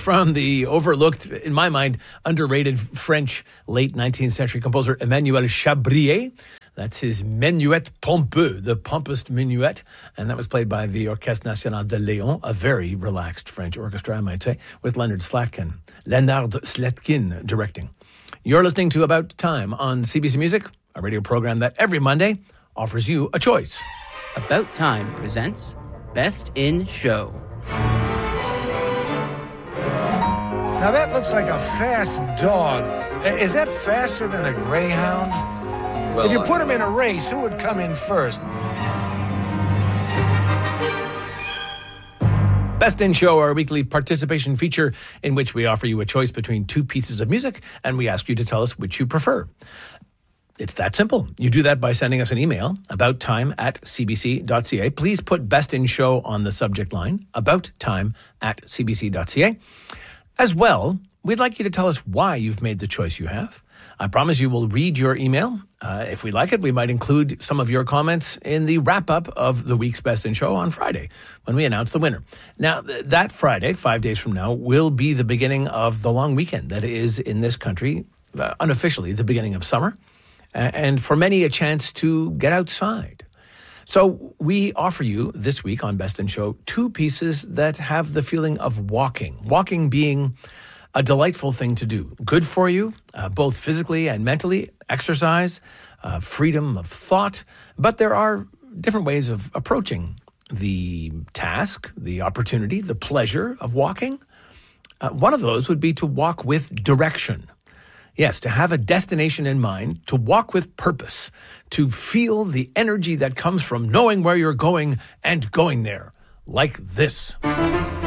from the overlooked, in my mind, underrated French late 19th century composer Emmanuel Chabrier. That's his Menuet Pompeux, the pompous minuet. And that was played by the Orchestre National de Lyon, a very relaxed French orchestra, I might say, with Leonard Slatkin directing. You're listening to About Time on CBC Music, a radio program that every Monday offers you a choice. About Time presents Best in Show. Now that looks like a fast dog. Is that faster than a greyhound? Well, if you put him in a race, who would come in first? Best in Show, our weekly participation feature in which we offer you a choice between two pieces of music and we ask you to tell us which you prefer. It's that simple. You do that by sending us an email, abouttime@cbc.ca. Please put Best in Show on the subject line, abouttime@cbc.ca. As well, we'd like you to tell us why you've made the choice you have. I promise you we'll read your email. If we like it, we might include some of your comments in the wrap-up of the week's Best in Show on Friday when we announce the winner. Now, that Friday, 5 days from now, will be the beginning of the long weekend that is in this country, unofficially the beginning of summer, and for many a chance to get outside. So we offer you this week on Best in Show two pieces that have the feeling of walking. Walking being a delightful thing to do. Good for you, both physically and mentally. Exercise, freedom of thought. But there are different ways of approaching the task, the opportunity, the pleasure of walking. One of those would be to walk with direction. Yes, to have a destination in mind, to walk with purpose, to feel the energy that comes from knowing where you're going and going there, like this.